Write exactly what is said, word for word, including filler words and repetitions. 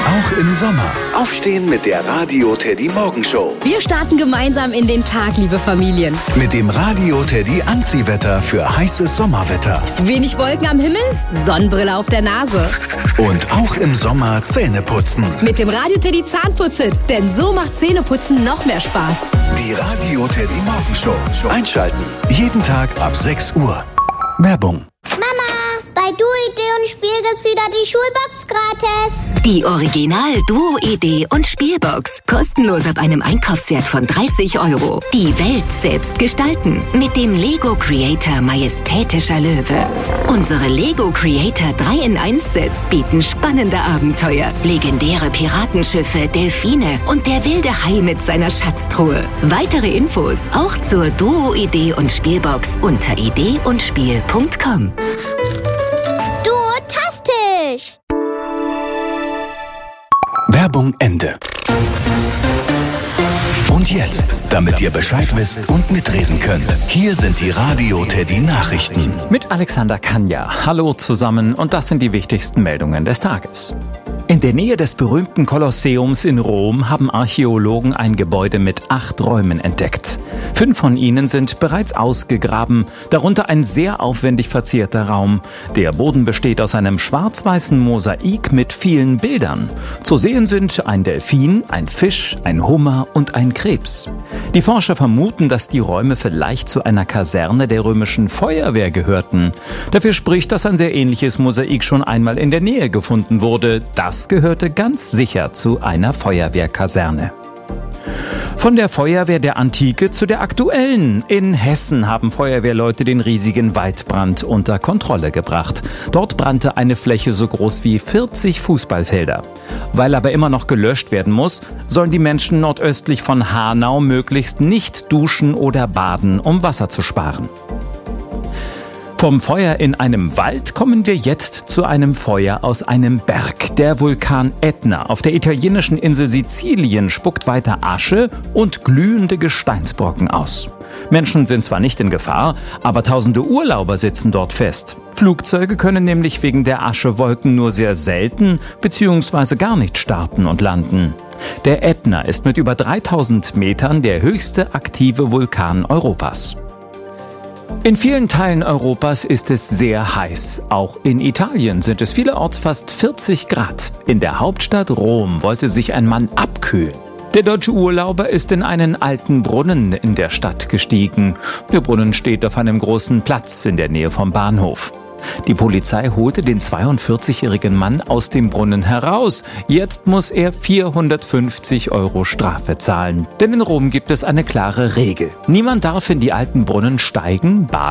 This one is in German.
Auch im Sommer. Aufstehen mit der Radio Teddy Morgenshow. Wir starten gemeinsam in den Tag, liebe Familien. Mit dem Radio Teddy Anziehwetter für heißes Sommerwetter. Wenig Wolken am Himmel, Sonnenbrille auf der Nase. Und auch im Sommer Zähne putzen. Mit dem Radio Teddy Zahnputzit, denn so macht Zähneputzen noch mehr Spaß. Die Radio Teddy Morgenshow. Einschalten. Jeden Tag ab sechs Uhr. Werbung. Mama, bei Duo-Idee und Spiel gibt's wieder die Schulbox gratis. Die Original Duo-Idee und Spielbox. Kostenlos ab einem Einkaufswert von dreißig Euro. Die Welt selbst gestalten. Mit dem Lego Creator Majestätischer Löwe. Unsere Lego Creator drei in eins Sets bieten spannende Abenteuer. Legendäre Piratenschiffe, Delfine und der wilde Hai mit seiner Schatztruhe. Weitere Infos auch zur Duo-Idee und Spielbox unter idee und spiel punkt com. Duotastisch! Werbung Ende. Und jetzt, damit ihr Bescheid wisst und mitreden könnt, hier sind die Radio Teddy Nachrichten. Mit Alexander Kanja. Hallo zusammen und das sind die wichtigsten Meldungen des Tages. In der Nähe des berühmten Kolosseums in Rom haben Archäologen ein Gebäude mit acht Räumen entdeckt. Fünf von ihnen sind bereits ausgegraben, darunter ein sehr aufwendig verzierter Raum. Der Boden besteht aus einem schwarz-weißen Mosaik mit vielen Bildern. Zu sehen sind ein Delfin, ein Fisch, ein Hummer und ein Krebs. Die Forscher vermuten, dass die Räume vielleicht zu einer Kaserne der römischen Feuerwehr gehörten. Dafür spricht, dass ein sehr ähnliches Mosaik schon einmal in der Nähe gefunden wurde. Das gehörte ganz sicher zu einer Feuerwehrkaserne. Von der Feuerwehr der Antike zu der aktuellen. In Hessen haben Feuerwehrleute den riesigen Waldbrand unter Kontrolle gebracht. Dort brannte eine Fläche so groß wie vierzig Fußballfelder. Weil aber immer noch gelöscht werden muss, sollen die Menschen nordöstlich von Hanau möglichst nicht duschen oder baden, um Wasser zu sparen. Vom Feuer in einem Wald kommen wir jetzt zu einem Feuer aus einem Berg. Der Vulkan Ätna auf der italienischen Insel Sizilien spuckt weiter Asche und glühende Gesteinsbrocken aus. Menschen sind zwar nicht in Gefahr, aber tausende Urlauber sitzen dort fest. Flugzeuge können nämlich wegen der Aschewolken nur sehr selten bzw. gar nicht starten und landen. Der Ätna ist mit über dreitausend Metern der höchste aktive Vulkan Europas. In vielen Teilen Europas ist es sehr heiß. Auch in Italien sind es vielerorts fast vierzig Grad. In der Hauptstadt Rom wollte sich ein Mann abkühlen. Der deutsche Urlauber ist in einen alten Brunnen in der Stadt gestiegen. Der Brunnen steht auf einem großen Platz in der Nähe vom Bahnhof. Die Polizei holte den zweiundvierzigjährigen Mann aus dem Brunnen heraus. Jetzt muss er vierhundertfünfzig Euro Strafe zahlen. Denn in Rom gibt es eine klare Regel. Niemand darf in die alten Brunnen steigen, baden